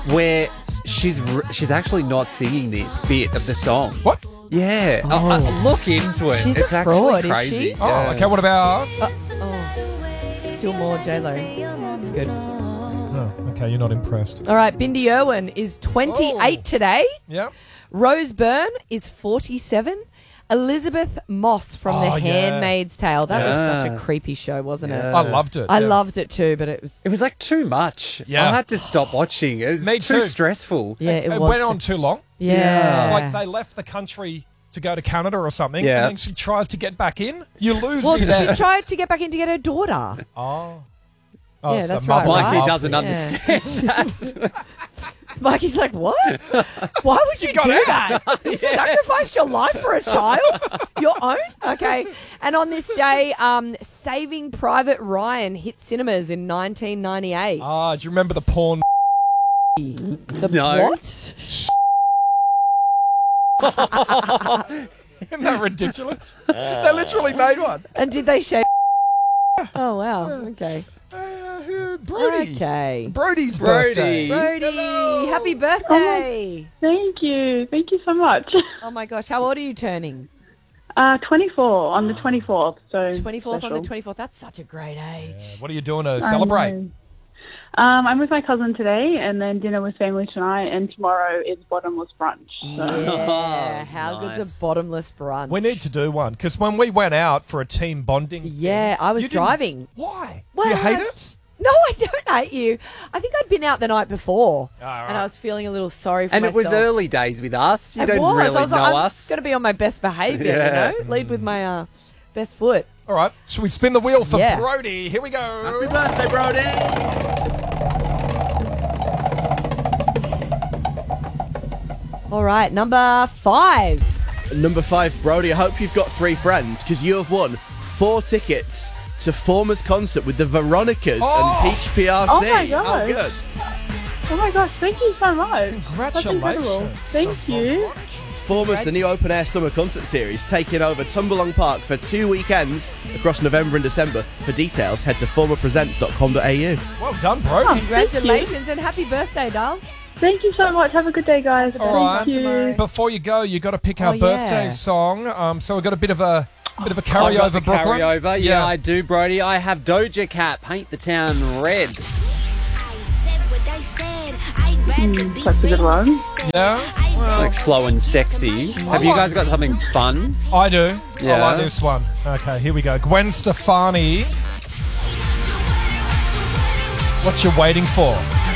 where she's actually not singing this bit of the song. What? Yeah. Look into it. She's it's a actually fraud, is crazy. she? Yeah. Oh, okay. What about? Still more J-Lo. That's good. Oh, okay. You're not impressed. All right, Bindi Irwin is 28 today. Yeah. Rose Byrne is 47. Elizabeth Moss from The Oh, yeah. Handmaid's Tale. That was Yeah. such a creepy show, wasn't it? I loved it. I yeah. loved it too, but it was... It was like too much. Yeah. I had to stop watching. It was Me too too. stressful. Yeah, it It was. went on too long. Yeah. Like they left the country to go to Canada or something, Yeah. and then she tries to get back in. You lose Well, me there. she tried to get back in to get her daughter. Oh, Yeah, so that's mother- right, Mikey right? doesn't Yeah. understand that. Mikey's like, what? Why would you got do out. that? You sacrificed your life for a child? Your own? Okay. And on this day, Saving Private Ryan hit cinemas in 1998. Ah, do you remember the porn? The No. what? Isn't that ridiculous? They literally made one. And did they shave? Oh, wow. Okay. Brody. Okay. Brody's Brody. birthday. Brody, happy birthday. Thank you. Thank you so much. Oh, my gosh. How old are you turning? 24 on the 24th. So 24th on the special. 24th. That's such a great age. What are you doing to celebrate? I'm with my cousin today, and then dinner with family tonight, and tomorrow is bottomless brunch. So. Yeah, how good's nice. a bottomless brunch? We need to do one because when we went out for a team bonding, Yeah, I was you didn't- driving. Why? Well, Do you hate us? No, I don't hate you. I think I'd been out the night before, right. and I was feeling a little sorry for And it myself. was early days with us. You It don't was. really I was know like, I'm us. got to be on my best behaviour, Yeah. you know? Lead with my best foot. All right. Should we spin the wheel for Yeah. Brody? Here we go. Happy birthday, Brody! All right, number 5. Number 5, Brody, I hope you've got 3 friends because you have won 4 tickets to Former's concert with the Veronicas and Peach PRC. Oh my God. How good. Oh my gosh, thank you so much. That's incredible. Congratulations. Thank you. Former's the new open-air summer concert series taking over Tumbalong Park for 2 weekends across November and December. For details, head to formerpresents.com.au. Well done, Brody. Congratulations and happy birthday, doll. Thank you so much. Have a good day, guys. All right. Thank you. Before you go, you got to pick our Oh, birthday yeah. song. So we've got a bit of a I've carryover, got the Brooklyn. carryover. Yeah, I do, Brody. I have Doja Cat, Paint the Town Red. That's a good one. Yeah, It's like slow and sexy. Have you guys got something fun? I do. I Yeah. like this one. Okay, here we go. Gwen Stefani. What you waiting for?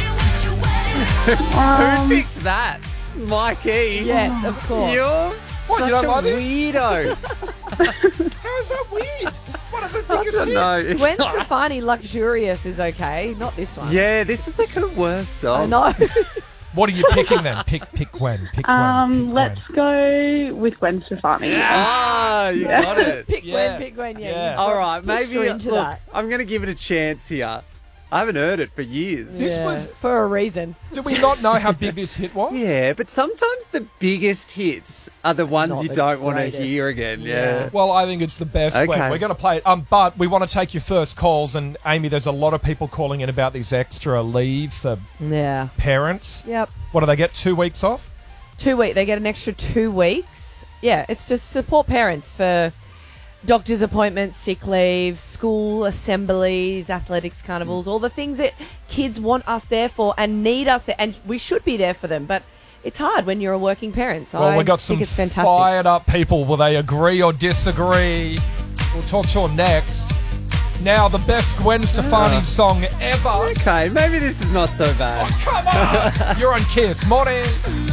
Who picked that? Mikey. Yes, of course. You're such you don't a like this? weirdo. How is that weird? One of the biggest hits. No. Gwen Stefani, Luxurious is okay, not this one. Yeah, this is like her worst I song. know. What are you picking then? Pick Gwen. Pick Gwen. Pick Let's Gwen. go with Gwen Stefani. Ah, you got it. Pick Yeah. Gwen, yeah. Yeah. you All right, pushed maybe her into look, that. I'm going to give it a chance here. I haven't heard it for years. This Yeah, was- for a reason. Do we not know how big this hit was? Yeah, but sometimes the biggest hits are the ones Not you the don't want to greatest. hear again. Yeah. Yeah. Well, I think it's the best. Okay. We're going to play it. But we want to take your first calls. And Amy, there's a lot of people calling in about this extra leave for Yeah. parents. Yep. What do they get? 2 weeks off? 2 weeks. They get an extra 2 weeks. Yeah, it's to support parents for doctor's appointments, sick leave, school assemblies, athletics carnivals, all the things that kids want us there for and need us there. And we should be there for them. But it's hard when you're a working parent. So Well, I we got some think it's fantastic. fired up people. Will they agree or disagree? We'll talk to them next. Now, the best Gwen Stefani song ever. Okay, maybe this is not so bad. Come on! You're on Kiss. Morning.